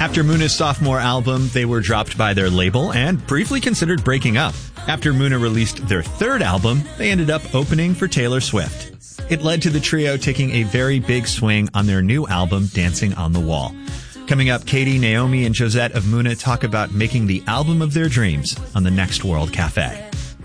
After Muna's sophomore album, they were dropped by their label and briefly considered breaking up. After Muna released their third album, they ended up opening for Taylor Swift. It led to the trio taking a very big swing on their new album, Dancing on the Wall. Coming up, Katie, Naomi, and Josette of Muna talk about making the album of their dreams on the Next World Cafe.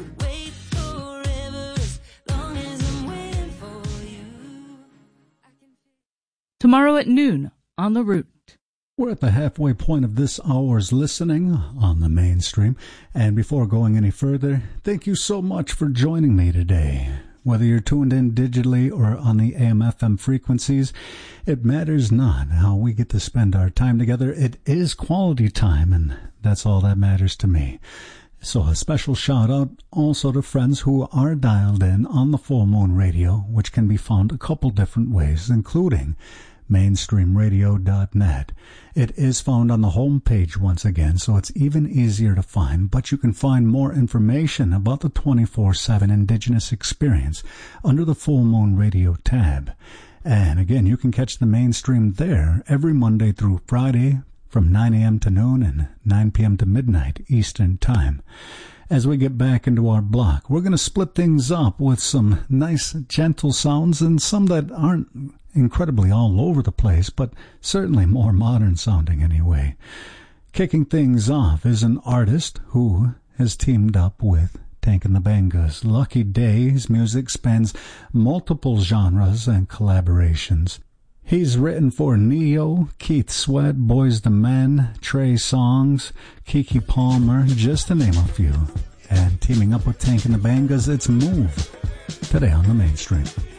Tomorrow at noon on The Root. We're at the halfway point of this hour's listening on the mainstream. And before going any further, thank you so much for joining me today. Whether you're tuned in digitally or on the AM/FM frequencies, it matters not how we get to spend our time together. It is quality time, and that's all that matters to me. So a special shout out also to friends who are dialed in on the Full Moon Radio, which can be found a couple different ways, including mainstreamradio.net. It is found on the home page once again, so it's even easier to find, but you can find more information about the 24/7 Indigenous experience under the Full Moon Radio tab. And again, you can catch the mainstream there every Monday through Friday from 9 a.m. to noon and 9 p.m. to midnight Eastern Time. As we get back into our block, we're going to split things up with some nice, gentle sounds and some that aren't incredibly all over the place, but certainly more modern sounding anyway. Kicking things off is an artist who has teamed up with Tank and the Bangas. Lucky Day. His music spans multiple genres and collaborations. He's written for Neo, Keith Sweat, Boyz II Men, Trey Songz, Keke Palmer, just to name a few. And teaming up with Tank and the Bangas, it's Move. Today on the Mainstream.